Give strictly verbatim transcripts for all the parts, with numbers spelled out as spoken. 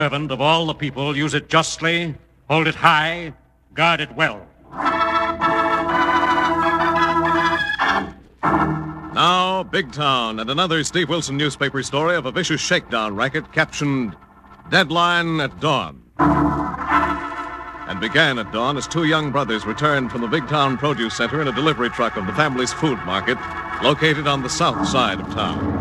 Servant of all the people, use it justly, hold it high, guard it well. Now, Big Town and another Steve Wilson newspaper story of a vicious shakedown racket captioned Deadline at Dawn. And began at dawn as two young brothers returned from the Big Town Produce Center in a delivery truck of the family's food market located on the south side of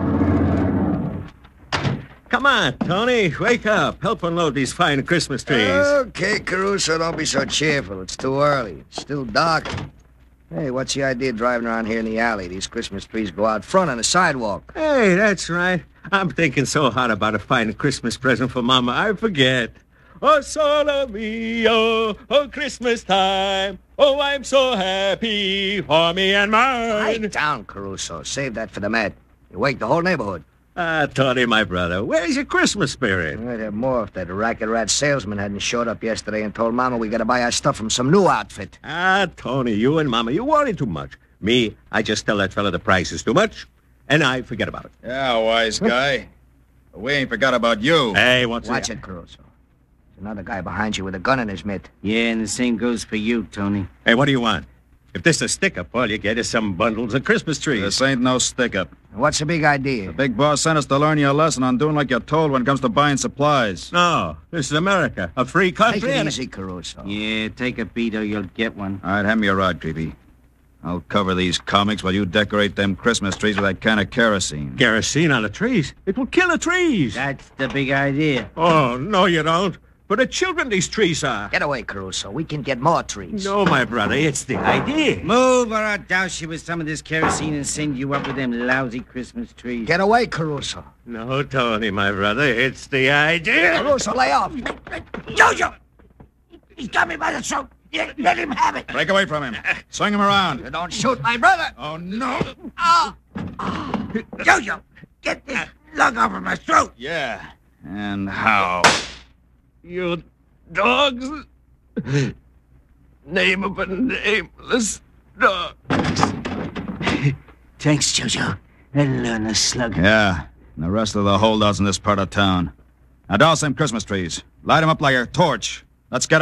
town. Come on, Tony. Wake up. Help unload these fine Christmas trees. Okay, Caruso, don't be so cheerful. It's too early. It's still dark. Hey, what's the idea of driving around here in the alley? These Christmas trees go out front on the sidewalk. Hey, that's right. I'm thinking so hard about a fine Christmas present for Mama, I forget. Oh, solo mio, oh, Christmas time. Oh, I'm so happy for me and mine. Pipe down, Caruso. Save that for the Met. You wake the whole neighborhood. Ah, Tony, my brother, where's your Christmas spirit? I'd have more if that racket rat salesman hadn't showed up yesterday and told Mama we gotta buy our stuff from some new outfit. Ah, Tony, you and Mama, you worry too much. Me, I just tell that fella the price is too much, and I forget about it. Yeah, wise guy. But we ain't forgot about you. Hey, what's Watch that? it, Caruso. There's another guy behind you with a gun in his mitt. Yeah, and the same goes for you, Tony. Hey, what do you want? If this is a stick-up, all you get is some bundles of Christmas trees. This ain't no stick-up. What's the big idea? The big boss sent us to learn you a lesson on doing like you're told when it comes to buying supplies. No, this is America, a free country. Take it and- easy, Caruso. Yeah, take a beat or you'll get one. All right, hand me your rod, Creepy. I'll cover these comics while you decorate them Christmas trees with that can of kerosene. Kerosene on the trees. It will kill the trees. That's the big idea. Oh, no, you don't. For the children, these trees are. Get away, Caruso. We can get more trees. No, my brother, it's the idea. Move or I'll douse you with some of this kerosene and send you up with them lousy Christmas trees. Get away, Caruso. No, Tony, my brother, it's the idea. Caruso, lay off. Jojo! He's got me by the throat. Yeah, let him have it. Break away from him. Swing him around. Don't shoot my brother. Oh, no. Oh. Jojo, get this lug off of my throat. Yeah. And how? You dogs. Name of a nameless dog. Thanks, Jojo. That'll learn a slug. Yeah. And the rest of the holdouts in this part of town. Now, douse them Christmas trees. Light them up like a torch. Let's get